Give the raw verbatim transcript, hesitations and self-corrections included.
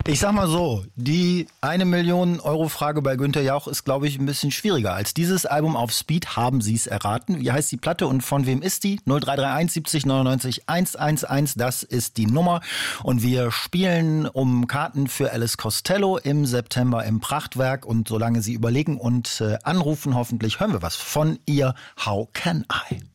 Ich sag mal so, die eine Million Euro Frage bei Günther Jauch ist, glaube ich, ein bisschen schwieriger als dieses Album auf Speed. Haben Sie es erraten? Wie heißt die Platte und von wem ist die? null drei drei eins siebzig neunundneunzig hundertelf, das ist die Nummer. Und wir spielen um Karten für Alice Costello im September im Prachtwerk. Und solange Sie überlegen und äh, anrufen, hoffentlich hören wir was von ihr. How Can I?